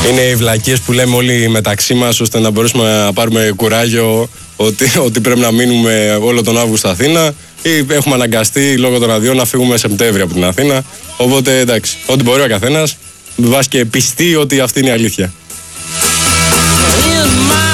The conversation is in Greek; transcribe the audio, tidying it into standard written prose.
Είναι οι βλακίες που λέμε όλοι μεταξύ μας, ώστε να μπορέσουμε να πάρουμε κουράγιο ότι πρέπει να μείνουμε όλο τον Αύγουστο Αθήνα, ή έχουμε αναγκαστεί λόγω των αδειών να φύγουμε Σεπτέμβριο από την Αθήνα. Οπότε εντάξει, ό,τι μπορεί ο καθένας, με βάση και πιστεί ότι αυτή είναι η αλήθεια.